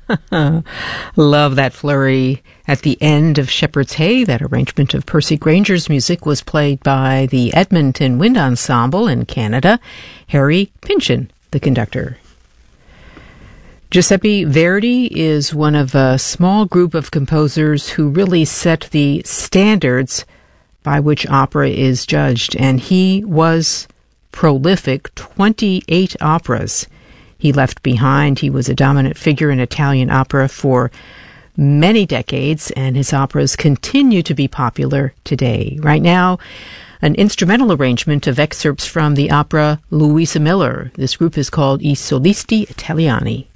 Love that flurry at the end of Shepherd's Hay. That arrangement of Percy Granger's music was played by the Edmonton Wind Ensemble in Canada. Harry Pynchon, the conductor. Giuseppe Verdi is one of a small group of composers who really set the standards by which opera is judged, and he was prolific, 28 operas he left behind. He was a dominant figure in Italian opera for many decades, and his operas continue to be popular today. Right now, an instrumental arrangement of excerpts from the opera Luisa Miller. This group is called I Solisti Italiani.